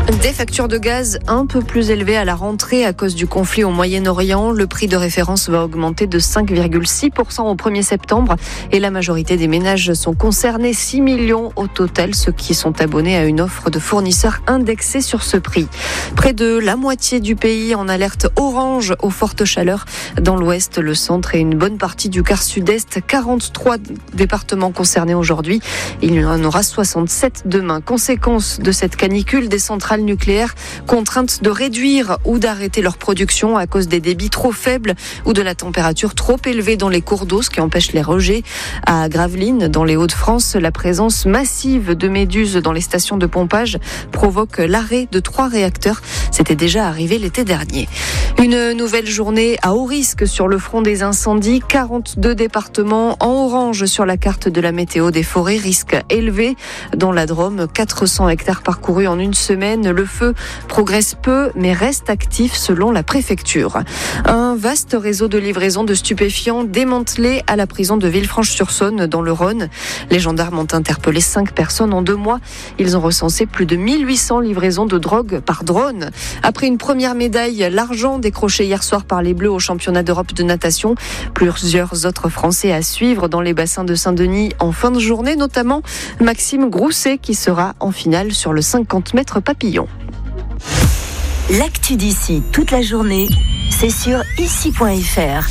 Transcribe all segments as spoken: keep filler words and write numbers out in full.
Des factures de gaz un peu plus élevées à la rentrée à cause du conflit au Moyen-Orient. Le prix de référence va augmenter de cinq virgule six pour cent au premier septembre et la majorité des ménages sont concernés, six millions au total, ceux qui sont abonnés à une offre de fournisseurs indexée sur ce prix. Près de la moitié du pays en alerte orange aux fortes chaleurs dans l'ouest, le centre et une bonne partie du quart sud-est. quarante-trois départements concernés aujourd'hui. Il y en aura soixante-sept demain. Conséquence de cette canicule, des centrales nucléaires contraintes de réduire ou d'arrêter leur production à cause des débits trop faibles ou de la température trop élevée dans les cours d'eau, ce qui empêche les rejets. À Gravelines, dans les Hauts-de-France, la présence massive de méduses dans les stations de pompage provoque l'arrêt de trois réacteurs. C'était déjà arrivé l'été dernier. Une nouvelle journée à haut risque sur le front des incendies. quarante-deux départements en orange sur la carte de la météo des forêts. Risque élevé dans la Drôme. quatre cents hectares parcourus en une semaine. Le feu progresse peu, mais reste actif selon la préfecture. Un vaste réseau de livraison de stupéfiants démantelé à la prison de Villefranche-sur-Saône, dans le Rhône. Les gendarmes ont interpellé cinq personnes en deux mois. Ils ont recensé plus de mille huit cents livraisons de drogue par drone. Après une première médaille, l'argent décroché hier soir par les Bleus au championnat d'Europe de natation. Plusieurs autres Français à suivre dans les bassins de Saint-Denis en fin de journée, notamment Maxime Grousset qui sera en finale sur le cinquante mètres papillon. L'actu d'ici toute la journée, c'est sur ici point f r.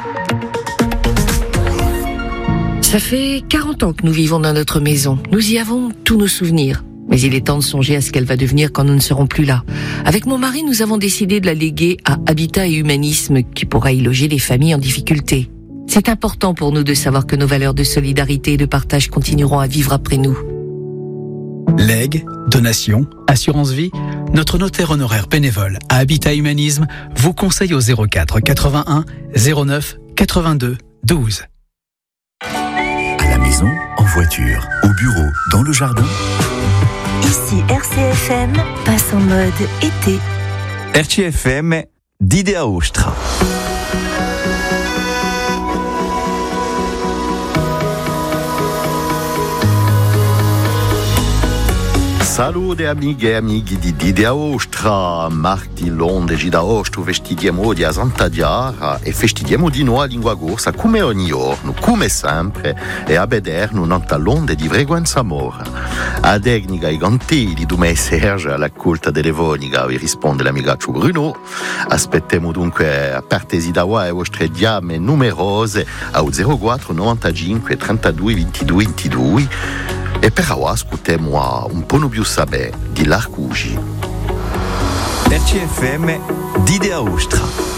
Ça fait quarante ans que nous vivons dans notre maison. Nous y avons tous nos souvenirs. Mais il est temps de songer à ce qu'elle va devenir quand nous ne serons plus là. Avec mon mari, nous avons décidé de la léguer à Habitat et Humanisme, qui pourra y loger les familles en difficulté. C'est important pour nous de savoir que nos valeurs de solidarité et de partage continueront à vivre après nous. Legs, donations, assurance vie, notre notaire honoraire bénévole à Habitat Humanisme vous conseille au zéro quatre quatre-vingt-un zéro neuf quatre-vingt-deux douze. À la maison, en voiture, au bureau, dans le jardin. Ici R C F M passe en mode été. R C F M, d'Idea Ostra. Salute amiche e amici di Idea Ostra, marti l'onde da Ostro vestidiamo di Asantadiara e festidiamo di noi a lingua corsa come ogni giorno, come sempre, e a vedernu nanta l'onde di frequenza amore. A tecnica i cantelli du me Serge alla colta telefonica vi risponde l'amigaccio Bruno. Aspettiamo dunque a partesi da voi le vostre diame numerose a zero quattro novantacinque trentadue ventidue ventidue. E per ora ascoltiamo un po' più sapere di Larcugi. R C F M, d'Idea Ostra.